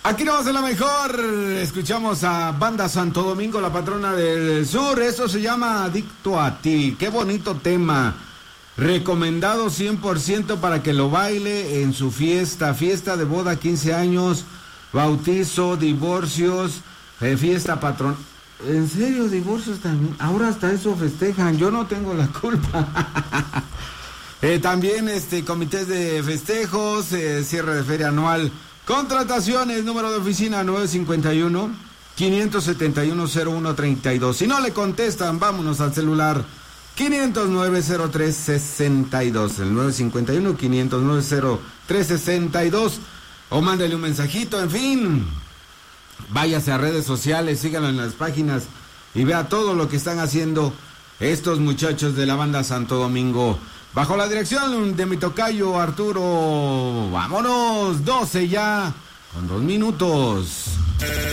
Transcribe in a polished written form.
Aquí no va a ser la mejor. Escuchamos a Banda Santo Domingo, la patrona del sur. Esto se llama Adicto a ti. Qué bonito tema. Recomendado 100% para que lo baile en su fiesta. Fiesta de boda, 15 años, bautizo, divorcios, fiesta patrón. ¿En serio, divorcios también? Ahora hasta eso festejan. Yo no tengo la culpa. También comités de festejos, cierre de feria anual. Contrataciones, número de oficina 951-571-0132. Si no le contestan, vámonos al celular 509-0362, el 951-509-0362, o mándale un mensajito, en fin. Váyase a redes sociales, síganlo en las páginas y vea todo lo que están haciendo estos muchachos de la Banda Santo Domingo. Bajo la dirección de mi tocayo Arturo. Vámonos, 12 ya, con 2 minutos.